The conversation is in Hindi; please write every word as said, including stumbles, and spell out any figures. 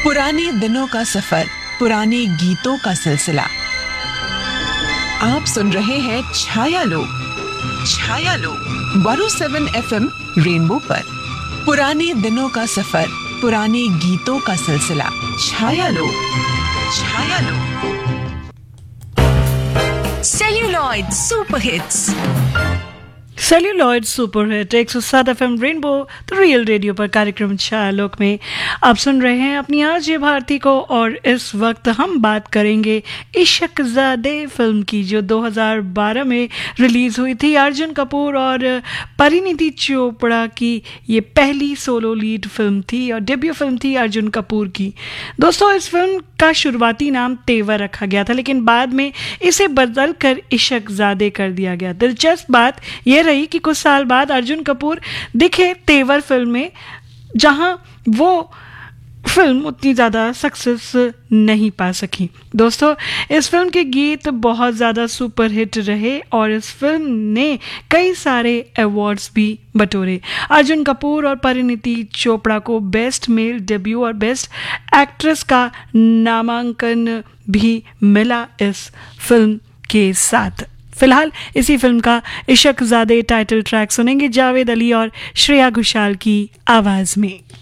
पुराने दिनों का सफर, पुराने गीतों का सिलसिला। आप सुन रहे हैं छाया लोग, छाया लोग one O seven F M rainbow पर। पुराने दिनों का सफर, पुराने गीतों का सिलसिला। छाया लोग, छाया लोग। Celluloid super hits, celluloid super hit एक सौ सात F M rainbow the real radio पर कार्यक्रम छायालोक में आप सुन रहे हैं अपनी आरजे भारती को। और इस वक्त हम बात करेंगे इश्कज़ादे फिल्म की, जो दो हज़ार बारह में रिलीज़ हुई थी। अर्जुन कपूर और परिणीति चोपड़ा की ये पहली सोलो लीड फिल्म थी और डेब्यू फिल्म थी अर्जुन कपूर की। दोस्तों, इस फिल्म का शुरुआती नाम तेवर रखा गया था, लेकिन बाद में इसे बदल कर इश्कज़ादे कर दिया गया। दिलचस्प बात यह रही कि कुछ साल बाद अर्जुन कपूर दिखे तेवर फिल्म में, जहां वो फिल्म उतनी ज़्यादा सक्सेस नहीं पा सकी। दोस्तों, इस फिल्म के गीत बहुत ज़्यादा सुपर हिट रहे और इस फिल्म ने कई सारे अवार्ड्स भी बटोरे। अर्जुन कपूर और परिणीति चोपड़ा को बेस्ट मेल डेब्यू और बेस्ट एक्ट्रेस का नामांकन भी मिला इस फिल्म के साथ। फिलहाल इसी फिल्म का इश्कज़ादे टाइटल ट्रैक सुनेंगे जावेद अली और श्रेया घोषाल की आवाज़ में।